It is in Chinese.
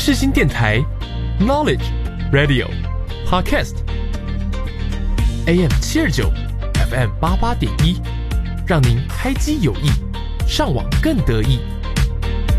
世新电台 Knowledge Radio Podcast AM 729 FM 88.1，让您开机有益，上网更得意。